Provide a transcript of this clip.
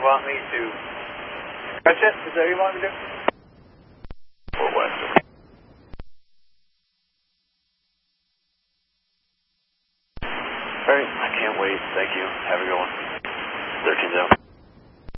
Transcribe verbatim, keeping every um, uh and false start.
want me to scratch it? Is that what you want me to do? Or west. Alright, I can't wait. Thank you. Have a good one. thirteen down.